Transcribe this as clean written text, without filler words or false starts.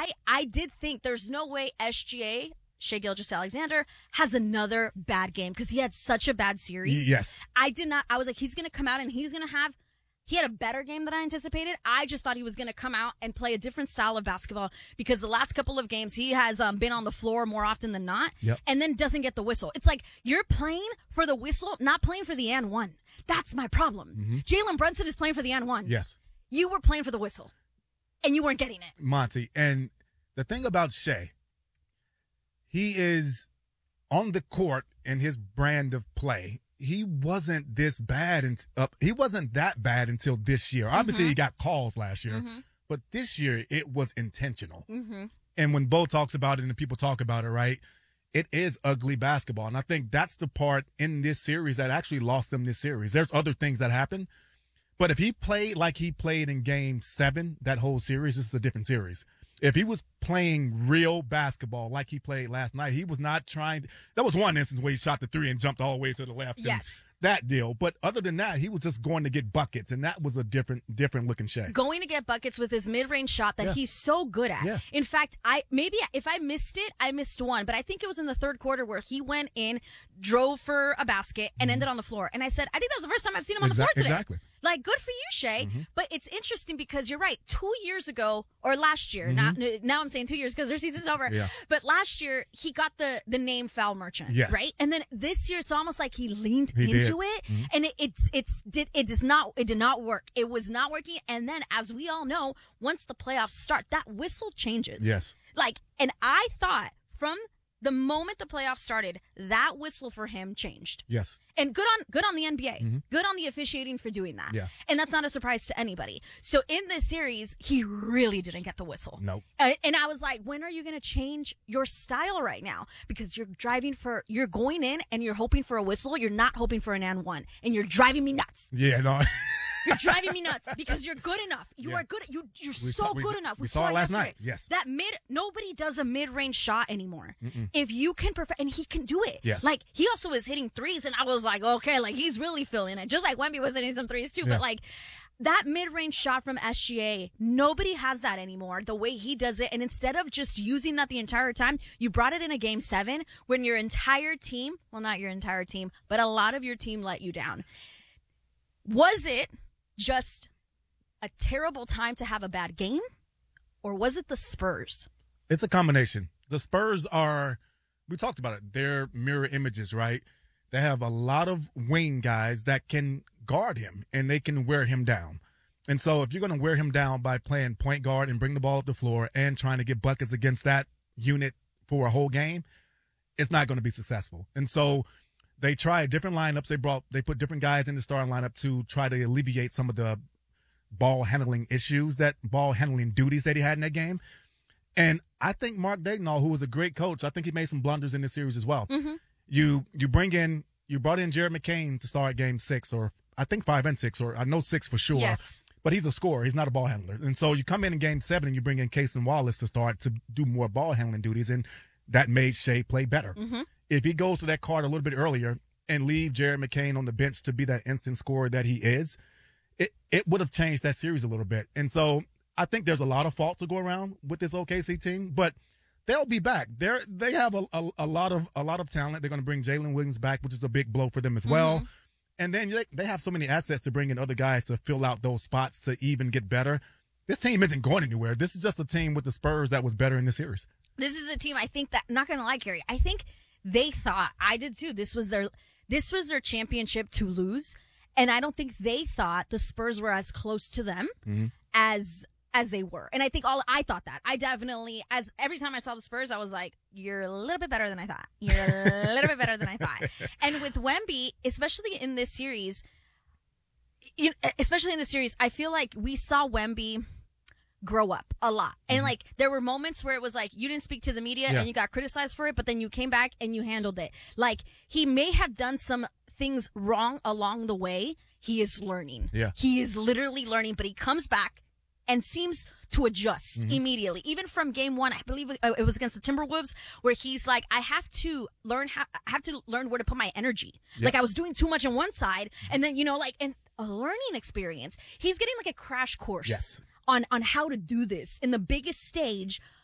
I did think there's no way SGA, Shai Gilgeous-Alexander, has another bad game because he had such a bad series. Yes. I was like, he's going to come out and he had a better game than I anticipated. I just thought he was going to come out and play a different style of basketball because the last couple of games he has been on the floor more often than not, and then doesn't get the whistle. It's like you're playing for the whistle, not playing for the and one. That's my problem. Mm-hmm. Jalen Brunson is playing for the and one. Yes. You were playing for the whistle, and you weren't getting it. Monty, and the thing about Shai, he is on the court in his brand of play. He wasn't this bad, and he wasn't that bad until this year. Obviously, he got calls last year, but this year it was intentional. And when Bo talks about it and people talk about it, right, it is ugly basketball. And I think that's the part in this series that actually lost them this series. There's other things that happen, but if he played like he played in Game 7, that whole series, this is a different series. If he was playing real basketball like he played last night, he was not trying. That was one instance where he shot the three and jumped all the way to the left. Yes. That deal. But other than that, he was just going to get buckets, and that was a different looking Shai. Going to get buckets with his mid-range shot that he's so good at. Yeah. In fact, if I missed it, I missed one, but I think it was in the third quarter where he went in, drove for a basket, and ended on the floor. And I said, I think that was the first time I've seen him on the floor today. Exactly. Like, good for you, Shai. But it's interesting because you're right. 2 years ago, or last year, now I'm saying 2 years because their season's over. Yeah. But last year, he got the name foul merchant, right? And then this year, it's almost like he leaned into it, and it did not work. It was not working. And then, as we all know, once the playoffs start, that whistle changes. Yes. And I thought from the moment the playoffs started, that whistle for him changed. Yes. And good on the NBA. Good on the officiating for doing that. Yeah. And that's not a surprise to anybody. So in this series, he really didn't get the whistle. Nope. And I was like, when are you going to change your style right now? Because you're going in and you're hoping for a whistle. You're not hoping for an and one. And you're driving me nuts. Yeah, no. You're driving me nuts because you're good enough. You are good. You're so good enough. We saw it last yesterday. night. Yes. Nobody does a mid-range shot anymore. If you can perfect, and he can do it. Yes. Like, he also was hitting threes, and I was like, okay, like, he's really feeling it. Just like Wemby was hitting some threes too. Yeah. But like, that mid-range shot from SGA, nobody has that anymore, the way he does it. And instead of just using that the entire time, you brought it in a Game 7 when your entire team, well, not your entire team, but a lot of your team let you down. Was it just a terrible time to have a bad game, or was it the Spurs? It's a combination. The Spurs we talked about it, they're mirror images, right? They have a lot of wing guys that can guard him, and they can wear him down. And so if you're going to wear him down by playing point guard and bring the ball up the floor and trying to get buckets against that unit for a whole game, it's not going to be successful. And so they tried different lineups. They put different guys in the starting lineup to try to alleviate some of the ball handling duties that he had in that game. And I think Mark Daigneault, who was a great coach, I think he made some blunders in this series as well. You brought in Jared McCain to start Game 6, or I think 5 and 6, or I know 6 for sure. Yes. But he's a scorer. He's not a ball handler. And so you come in Game 7 and you bring in Cason Wallace to start to do more ball handling duties, and that made Shai play better. If he goes to that card a little bit earlier and leave Jared McCain on the bench to be that instant scorer that he is, it would have changed that series a little bit. And so I think there's a lot of fault to go around with this OKC team, but they'll be back. They have a lot of talent. They're going to bring Jalen Williams back, which is a big blow for them as well. And then they have so many assets to bring in other guys to fill out those spots to even get better. This team isn't going anywhere. This is just a team with the Spurs that was better in the series. This is a team, I think, that, I'm not going to lie, Carrie, I think they thought, I did too, this was their championship to lose. And I don't think they thought the Spurs were as close to them as they were. And I think I thought that. I definitely, every time I saw the Spurs, I was like, you're a little bit better than I thought. You're a little bit better than I thought. And with Wemby, especially in this series, I feel like we saw Wemby grow up a lot. And like, there were moments where it was like, you didn't speak to the media and you got criticized for it, but then you came back and you handled it. Like, he may have done some things wrong along the way. He is learning. Yeah. He is literally learning, but he comes back and seems to adjust immediately. Even from Game 1, I believe it was against the Timberwolves, where he's like, I have to learn where to put my energy. Yep. Like, I was doing too much on one side, and then, and a learning experience. He's getting like a crash course on how to do this in the biggest stage